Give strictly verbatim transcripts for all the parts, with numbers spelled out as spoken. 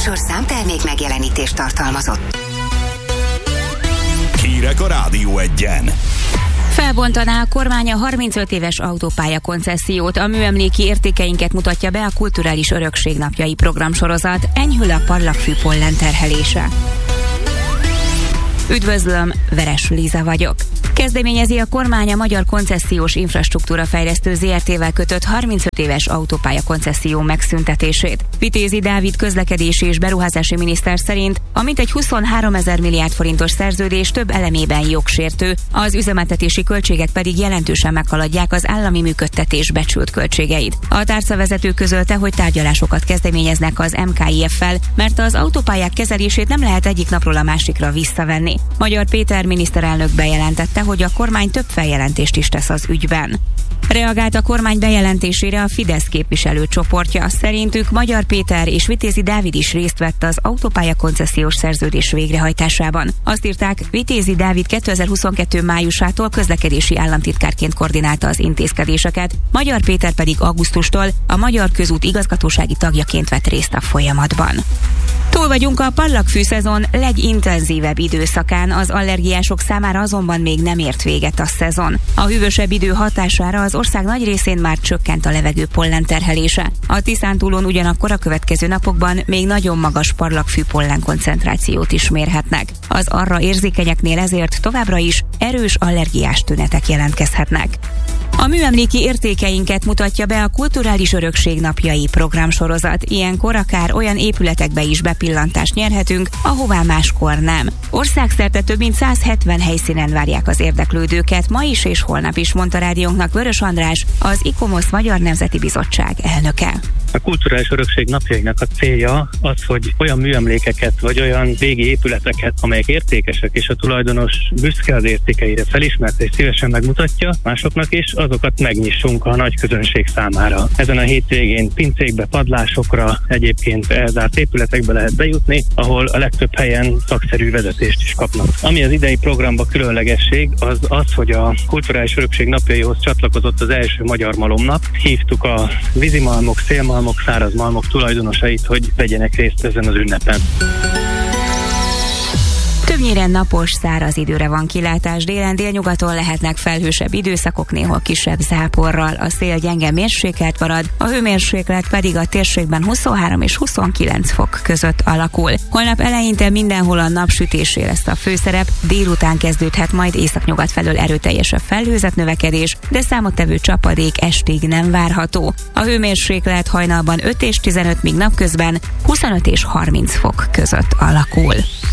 műsor számtermék megjelenítést tartalmazott. Hírek a Rádió Egyen. Felbontaná a kormány a harmincöt éves autópálya koncessziót, a műemléki értékeinket mutatja be a Kulturális Örökség napjai programsorozat, enyhül a parlagfű pollen terhelése. Üdvözlöm, Veres Liza vagyok. Kezdeményezi a kormány a Magyar Koncesziós Infrastruktúra Fejlesztő zé er té-vel kötött harmincöt éves autópálya koncesszió megszüntetését. Vitézi Dávid közlekedési és beruházási miniszter szerint a mintegy huszonháromezer milliárd forintos szerződés több elemében jogsértő, az üzemeltetési költségek pedig jelentősen meghaladják az állami működtetés becsült költségeit. A tárcavezető közölte, hogy tárgyalásokat kezdeményeznek az em ká i ef-fel, mert az autópályák kezelését nem lehet egyik napról a másikra visszavenni. Magyar Péter miniszterelnök bejelentette, hogy a kormány több feljelentést is tesz az ügyben. Reagált a kormány bejelentésére a Fidesz képviselőcsoportja. Szerintük Magyar Péter és Vitézi Dávid is részt vett az autópálya koncesziós szerződés végrehajtásában. Azt írták, Vitézi Dávid kétezer-huszonkettő májusától közlekedési államtitkárként koordinálta az intézkedéseket, Magyar Péter pedig augusztustól a Magyar Közút igazgatósági tagjaként vett részt a folyamatban. Túl vagyunk a parlagfű szezon legintenzívebb időszakán, az allergiások számára azonban még nem ért véget a szezon. A hűvösebb idő hatására az ország nagy részén már csökkent a levegő pollen terhelése. A Tiszántúlon ugyanakkor a következő napokban még nagyon magas parlagfű pollen koncentrációt is mérhetnek. Az arra érzékenyeknél ezért továbbra is erős allergiás tünetek jelentkezhetnek. A műemléki értékeinket mutatja be a Kulturális Örökség napjai programsorozat. Ilyenkor akár olyan épületekbe is bepillantást nyerhetünk, ahová máskor nem. Országszerte több mint száz hetven helyszínen várják az érdeklődőket, ma is és holnap is, mondta rádiónknak Vörös András, az ICOMOS Magyar Nemzeti Bizottság elnöke. A Kulturális Örökség napjainak a célja az, hogy olyan műemlékeket vagy olyan régi épületeket, amelyek értékesek és a tulajdonos büszke az értékeire, felismert és szívesen megmutatja másoknak is, azokat megnyissunk a nagy közönség számára. Ezen a hétvégén pincékbe, padlásokra, egyébként elzárt épületekbe lehet bejutni, ahol a legtöbb helyen szakszerű vezetést is kapnak. Ami az idei programban különlegesség, az az, hogy a Kulturális Örökség napjaihoz csatlakozott az első magyar malomnap. Hívtuk a vízimalmok, szélmalmok, szárazmalmok tulajdonosait, hogy vegyenek részt ezen az ünnepen. Többnyire napos, száraz időre van kilátás, délen délnyugaton lehetnek felhősebb időszakok, néhol kisebb záporral, a szél gyenge mérsékelt marad, a hőmérséklet pedig a térségben huszonhárom és huszonkilenc fok között alakul. Holnap eleinte mindenhol a napsütésé lesz a főszerep, délután kezdődhet majd északnyugat felől erőteljesebb felhőzet növekedés, de számottevő csapadék estig nem várható. A hőmérséklet hajnalban öt és tizenöt, míg napközben huszonöt és harminc fok között alakul.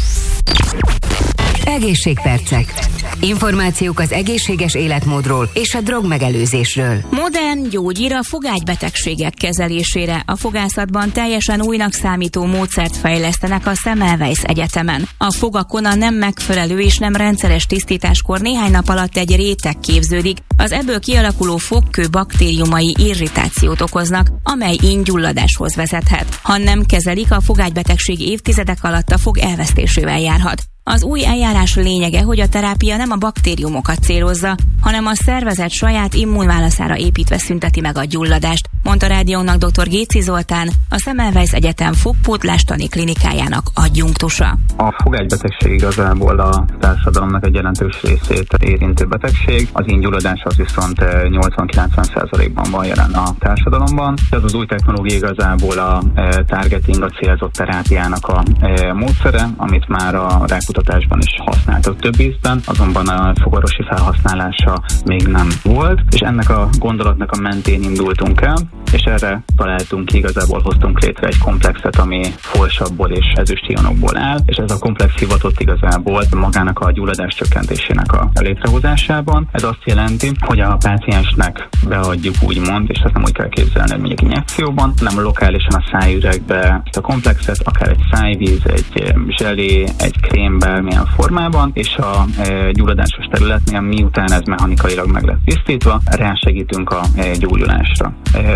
Egészségpercek. Információk az egészséges életmódról és a drogmegelőzésről. Modern gyógyír a fogágybetegségek kezelésére. A fogászatban teljesen újnak számító módszert fejlesztenek a Semmelweis Egyetemen. A fogakon a nem megfelelő és nem rendszeres tisztításkor néhány nap alatt egy réteg képződik. Az ebből kialakuló fogkő baktériumai irritációt okoznak, amely íngyulladáshoz vezethet. Ha nem kezelik, a fogágybetegség évtizedek alatt a fog elvesztésével járhat. Az új eljárás lényege, hogy a terápia nem a baktériumokat célozza, hanem a szervezet saját immunválaszára építve szünteti meg a gyulladást, mondta rádiónak dr. Géci Zoltán, a Semmelweis Egyetem fogpótlástani klinikájának adjunktusa. A fogágybetegség igazából a társadalomnak egy jelentős részét érintő betegség, az íngyulladás az viszont nyolcvan-kilencven százalékban van jelen a társadalomban. Ez az új technológia igazából a targeting, a célzott terápiának a módszere, amit már a rákutatásban is használtak több ízben, azonban a fogorvosi felhasználása még nem volt, és ennek a gondolatnak a mentén indultunk el, és erre találtunk ki, igazából hoztunk létre egy komplexet, ami folsabból és ezüstionokból áll, és ez a komplex hivatott igazából magának a gyulladás csökkentésének a létrehozásában. Ez azt jelenti, hogy a páciensnek beadjuk úgymond, és ezt nem úgy kell képzelni, hogy mondjuk injekcióban, hanem lokálisan a szájüregbe ezt a komplexet, akár egy szájvíz, egy zselé, egy krém, bármilyen formában, és a e, gyulladásos területnél, miután ez mechanikailag meg lett tisztítva, rásegítünk a e, gyógyulásra. Ez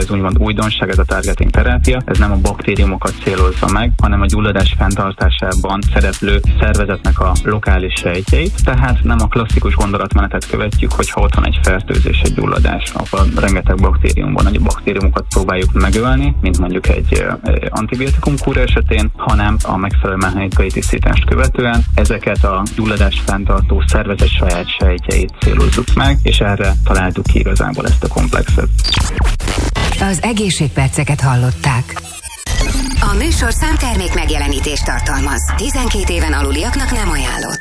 ez úgymond újdonság, ez a targeting terápia, ez nem a baktériumokat célozza meg, hanem a gyulladás fenntartásában szereplő szervezetnek a lokális sejtjeit, tehát nem a klasszikus gondolatmenetet követjük, hogyha ott van egy fertőzés, egy gyulladás, ahol rengeteg baktérium van, hogy a baktériumokat próbáljuk megölni, mint mondjuk egy antibiotikum kúra esetén, hanem a megfelelő mechanikai tisztítást követően ezeket a gyulladás fenntartó szervezet saját sejtjeit célozzuk meg, és erre találtuk ki igazából ezt a komplexet. Az egészségperceket hallották. A műsor számtermék megjelenítést tartalmaz. tizenkét éven aluliaknak nem ajánlott.